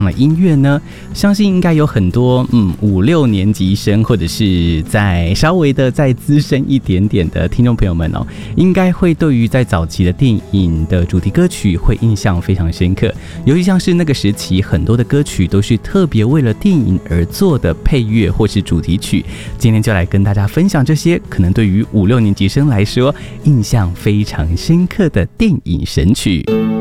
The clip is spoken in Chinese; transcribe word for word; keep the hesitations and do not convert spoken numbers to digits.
那音乐呢，相信应该有很多嗯五六年级生，或者是在稍微的再资深一点点的听众朋友们哦，应该会对于在早期的电影的主题歌曲会印象非常深刻。尤其像是那个时期，很多的歌曲都是特别为了电影而做的配乐或是主题曲。今天就来跟大家分享这些可能对于五六年级生来说印象非常深刻的电影神曲。